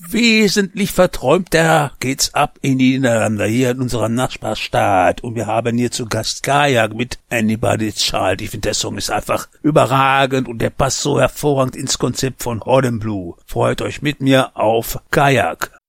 Wesentlich verträumter geht's ab in die Niederlande, hier in unserer Nachbarstadt. Und wir haben hier zu Gast Kajak mit Anybody's Child. Ich finde, der Song ist einfach überragend und der passt so hervorragend ins Konzept von Horden Blue. Freut euch mit mir auf Kajak.